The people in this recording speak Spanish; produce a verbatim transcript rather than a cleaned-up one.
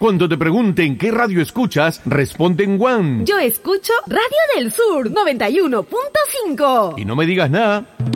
Cuando te pregunten qué radio escuchas, responde en One. Yo escucho Radio del Sur noventa y uno punto cinco. Y no me digas nada.